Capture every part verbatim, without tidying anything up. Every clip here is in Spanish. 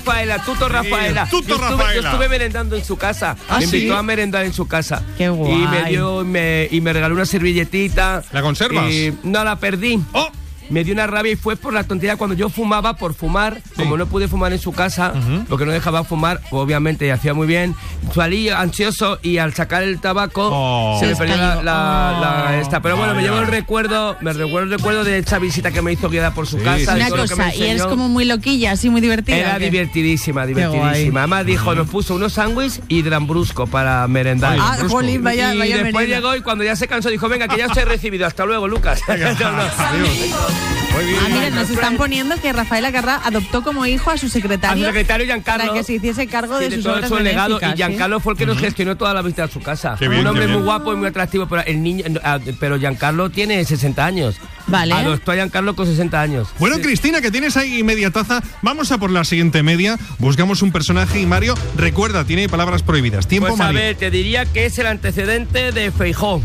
Rafaela, Tuto Rafaela. Tuto yo, estuve, Rafaela. yo estuve merendando en su casa. ¿Ah, me invitó sí? a merendar en su casa. Qué guay. Y me dio me, y me regaló una servilletita. ¿La conservas? Y no la perdí. ¡Oh! Me dio una rabia y fue por la tontería cuando yo fumaba por fumar, sí. Como no pude fumar en su casa, uh-huh. Porque no dejaba fumar, obviamente, y hacía muy bien. Salí ansioso y al sacar el tabaco oh. se me perdió la, la, la esta. Pero bueno, oh, me llevo el recuerdo, me recuerdo el recuerdo de esa visita que me hizo guiada por su sí, casa. Una y cosa, y eres como muy loquilla, así muy divertida. Era divertidísima, divertidísima. Además dijo, nos puso unos sándwiches y drambrusco para merendar. Ah, jolín, vaya, y vaya después merenda. llegó y cuando ya se cansó dijo, venga, que ya os he recibido. Hasta luego, Lucas. Venga, no, no. Muy bien. Ah, mira, nos están poniendo que Rafaela Carrá adoptó como hijo a su secretario. A su secretario Giancarlo. Para que se hiciese cargo de, sí, de sus todo obras su legado. Y benéficas, Giancarlo ¿sí? fue el que nos Uh-huh. gestionó toda la visita a su casa. Qué bien, un hombre qué muy bien. guapo y muy atractivo. Pero el niño, pero Giancarlo tiene sesenta años. Vale. Adoptó a Giancarlo con sesenta años. Bueno, sí. Cristina, que tienes ahí media taza, vamos a por la siguiente media. Buscamos un personaje y Mario, recuerda, tiene palabras prohibidas. Tiempo, pues Mario. a ver, te diría que es el antecedente de Feijóo.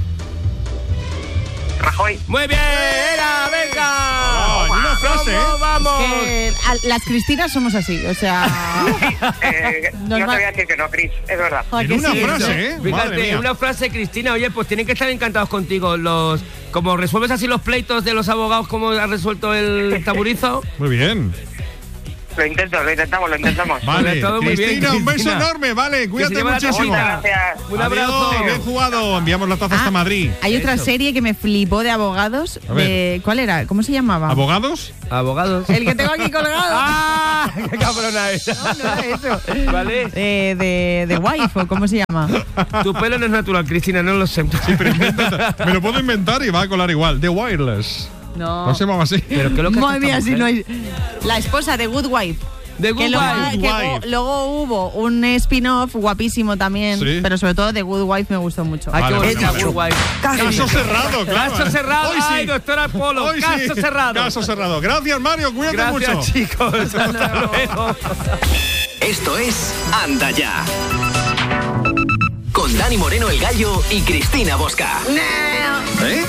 Rajoy. Muy bien, era, venga. Oh, una frase, ¿eh? Vamos. Que a- las Cristinas somos así, o sea. Eh, no te voy a decir que no, Cris, es verdad. Joder, En que una sí, frase, ¿no? ¿eh? Madre Fíjate, mía. una frase, Cristina, oye, pues tienen que estar encantados contigo. Los, como resuelves así los pleitos de los abogados, como ha resuelto el taburizo. Muy bien. Lo intento, lo intentamos, lo intentamos. Vale, todo muy bien, Cristina, un beso Cristina. enorme, vale, Que se cuídate lleva la muchísimo. tacita. Gracias. Un abrazo. Adiós, bien jugado. Enviamos la taza hasta Ah, Madrid. Hay otra Eso. serie que me flipó de abogados. A ver. De, ¿Cuál era? ¿Cómo se llamaba? ¿Abogados? Abogados. El que tengo aquí colgado. ¡Ah! ¡Qué cabrona es! No, no era eso. ¿Vale? De, de, de Wife, ¿o cómo se llama? Tu pelo no es natural, Cristina, no lo sé. Pero inventa- me lo puedo inventar y va a colar igual. The Wireless. No. No se llama así. Pero qué loca Madre está mía, esta si no mujer. hay. La esposa de Good Wife. De Good Que luego, Wife. que Good luego- Wife. luego hubo un spin-off guapísimo también, Sí. pero sobre todo de Good Wife me gustó mucho. Ay, qué Vale, bonita, vale, Good Wife. Caso cerrado, claro. Caso cerrado. Hoy sí. Ay, doctora Polo, Hoy sí. caso cerrado. Caso cerrado. Gracias, Mario. Cuídate Gracias, mucho. chicos. Hasta luego. Esto es Anda Ya. Con Dani Moreno el Gallo y Cristina Bosca. ¿Eh?